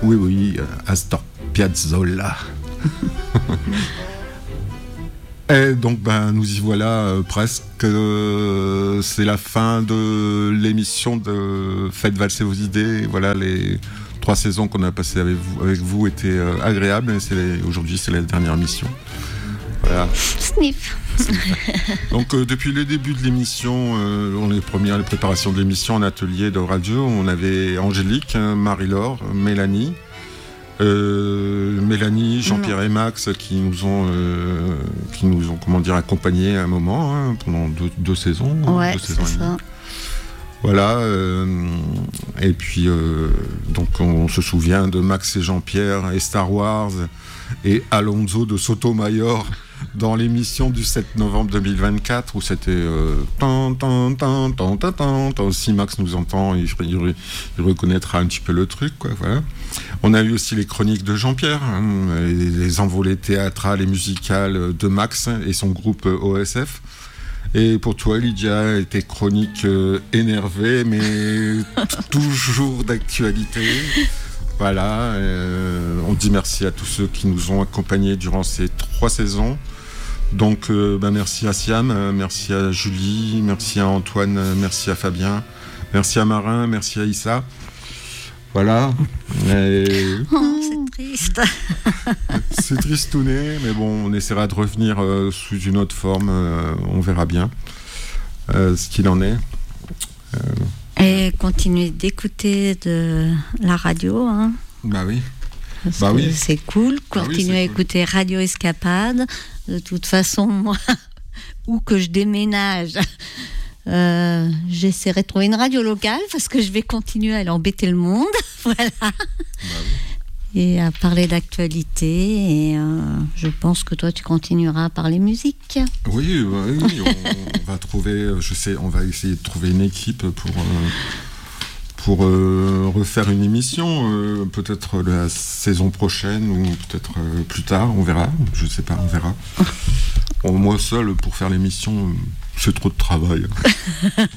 Oui, Astor Piazzolla. Et donc, nous y voilà presque. C'est la fin de l'émission de Faites valser vos idées. Voilà, les 3 saisons qu'on a passées avec vous étaient agréables. Et aujourd'hui, c'est la dernière émission. Voilà. Sniff. Donc, depuis le début de l'émission, les préparations de l'émission en atelier de radio, on avait Angélique, Marie-Laure, Mélanie, Jean-Pierre et Max qui nous ont accompagnés à un moment pendant deux saisons. Ouais, 2 saisons c'est ça. Voilà. Et puis donc on se souvient de Max et Jean-Pierre et Star Wars et Alonso de Sotomayor dans l'émission du 7 novembre 2024 où c'était si Max nous entend, il reconnaîtra un petit peu le truc, quoi, voilà. On a eu aussi les chroniques de Jean-Pierre, les envolées théâtrales et musicales de Max et son groupe OSF. Et pour toi, Lydia, tes chroniques énervées, mais toujours d'actualité. Voilà, on dit merci à tous ceux qui nous ont accompagnés durant ces 3 saisons. Donc, merci à Siam, merci à Julie, merci à Antoine, merci à Fabien, merci à Marin, merci à Issa. Voilà. Oh, c'est triste. C'est tristouné, mais bon, on essaiera de revenir sous une autre forme. On verra bien ce qu'il en est. Et continuez d'écouter de la radio. Bah oui. Parce que c'est cool. Continuez à écouter Radio Escapade. De toute façon, moi, où que je déménage, j'essaierai de trouver une radio locale parce que je vais continuer à aller embêter le monde. Voilà. Bah oui. Et à parler d'actualité. Et je pense que toi, tu continueras à parler musique. Oui, on va trouver, on va essayer de trouver une équipe pour refaire une émission, peut-être la saison prochaine ou peut-être plus tard, on verra, je sais pas, on verra. Moi seul, pour faire l'émission, c'est trop de travail.